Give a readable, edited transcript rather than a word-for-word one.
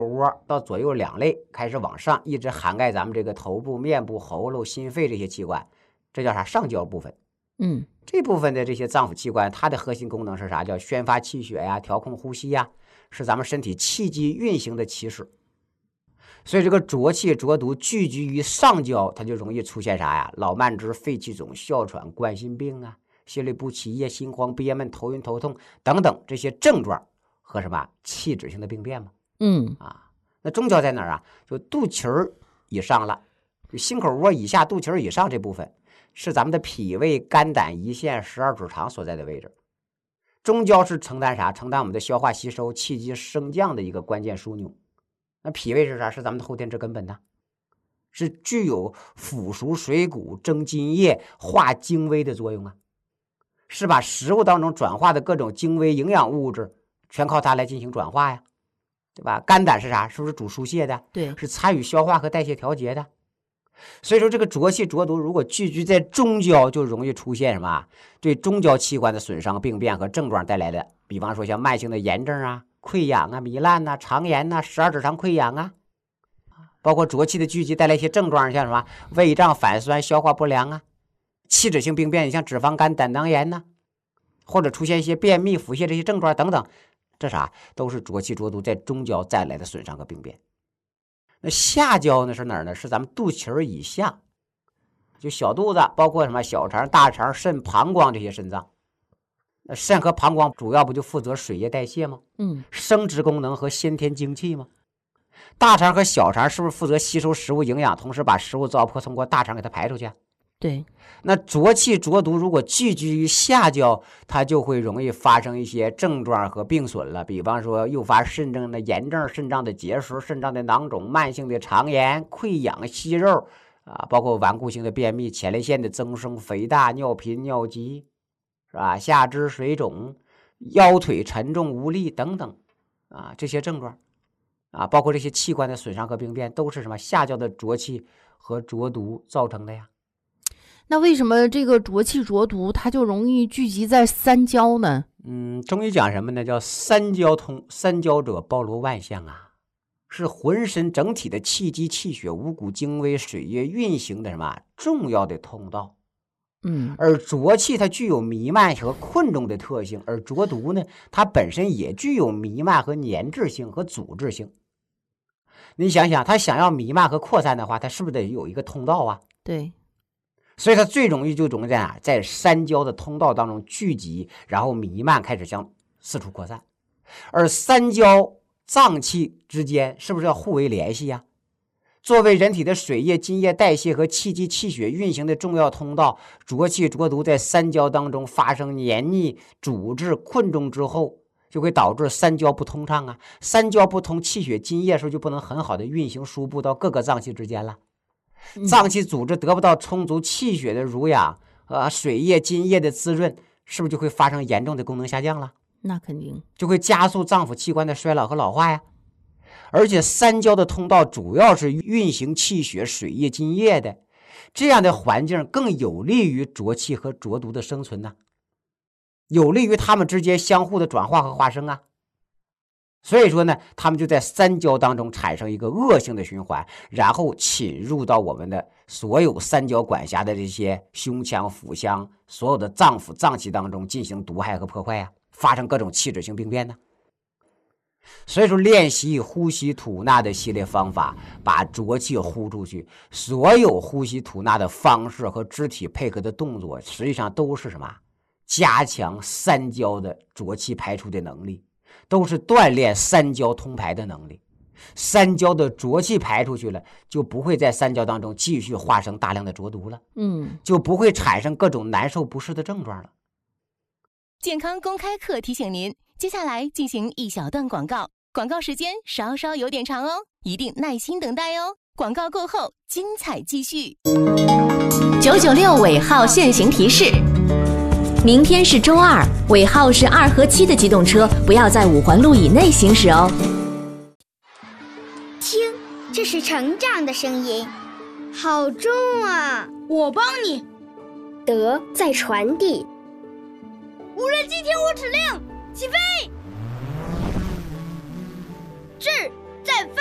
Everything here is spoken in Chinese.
窝到左右两肋开始往上，一直涵盖咱们这个头部、面部、喉咙、心肺这些器官，这叫啥？上焦部分。这部分的这些脏腑器官，它的核心功能是啥？叫宣发气血呀，调控呼吸呀，是咱们身体气机运行的起始。所以这个浊气浊毒聚集于上焦，它就容易出现啥呀？老慢支、肺气肿、哮喘、冠心病啊，心律不齐呀，心慌、憋闷、头晕头痛等等这些症状和什么器质性的病变嘛。那中焦在哪儿啊？就肚脐儿以上了，就心口窝以下、肚脐儿以上这部分是咱们的脾胃、肝胆、胰腺、十二指肠所在的位置。中焦是承担啥？承担我们的消化吸收、气机升降的一个关键枢纽。那脾胃是啥？是咱们的后天之根本呐，是具有腐熟水谷、增津液、化精微的作用啊，是把食物当中转化的各种精微营养物质全靠它来进行转化呀，对吧？肝胆是啥？是不是主疏泄的？ 对， 是参与消化和代谢调节的。所以说这个浊气浊毒如果聚集在中焦，就容易出现什么？对中焦器官的损伤、病变和症状带来的，比方说像慢性的炎症啊、溃疡啊、糜烂啊、肠炎啊、十二指肠溃疡啊，包括浊气的聚集带来一些症状，像什么胃胀、反酸、消化不良啊，器质性病变，像脂肪肝、胆囊炎呐，或者出现一些便秘、腹泻这些症状等等，这啥都是浊气浊毒在中焦带来的损伤和病变。那下焦呢是哪儿呢？是咱们肚脐儿以下，就小肚子，包括什么小肠、大肠、肾、膀胱这些肾脏。那肾和膀胱主要不就负责水液代谢吗？生殖功能和先天精气吗？大肠和小肠是不是负责吸收食物营养，同时把食物糟粕通过大肠给它排出去？ 对。 那浊气浊毒如果聚集于下焦，它就会容易发生一些症状和病损了，比方说诱发肾症的炎症、肾脏的结石、肾脏的囊肿、慢性的肠炎、溃疡、息肉啊，包括顽固性的便秘、前列腺的增生、肥大、尿频、尿急，是吧？下肢水肿、腰腿沉重无力等等啊，这些症状啊，包括这些器官的损伤和病变，都是什么下焦的浊气和浊毒造成的呀？ 那为什么这个浊气浊毒它就容易聚集在三焦呢？ 中医讲什么呢？叫三焦通，三焦者包罗万象啊，是浑身整体的气机、气血、五谷精微、水液运行的什么重要的通道。而浊气它具有弥漫和困重的特性，而浊毒呢，它本身也具有弥漫和粘滞性和阻滞性。你想想，它想要弥漫和扩散的话，它是不是得有一个通道啊？ 对。 所以它最容易就容易在哪？在三焦的通道当中聚集，然后弥漫，开始向四处扩散。而三焦脏器之间是不是要互为联系呀？作为人体的水液、津液代谢和气机、气血运行的重要通道，浊气浊毒在三焦当中发生黏腻、阻滞、困重之后，就会导致三焦不通畅啊。三焦不通，气血津液是不是就不能很好的运行输布到各个脏器之间了？脏器组织得不到充足气血的濡养，水液、津液的滋润，是不是就会发生严重的功能下降了？ 那肯定就会加速脏腑器官的衰老和老化呀。而且三焦的通道主要是运行气血、水液、津液的，这样的环境更有利于浊气和浊毒的生存呢，有利于它们之间相互的转化和化生啊。所以说呢，他们就在三焦当中产生一个恶性的循环，然后侵入到我们的所有三焦管辖的这些胸腔、腹腔所有的脏腑脏器当中进行毒害和破坏啊，发生各种器质性病变呢。所以说练习呼吸吐纳的系列方法，把浊气呼出去，所有呼吸吐纳的方式和肢体配合的动作，实际上都是什么？加强三焦的浊气排出的能力，都是锻炼三焦通排的能力。三焦的浊气排出去了，就不会在三焦当中继续化生大量的浊毒了，就不会产生各种难受不适的症状了。 健康公开课提醒您，接下来进行一小段广告，广告时间稍稍有点长哦，一定耐心等待哦。广告过后，精彩继续。 996尾号限行提示：明天是周二，尾号是2和7的机动车不要在5环路以内行驶哦。 听，这是成长的声音，好重啊！ 我帮你。 德在传递。 无人机听我指令，起飞！ 智在飞。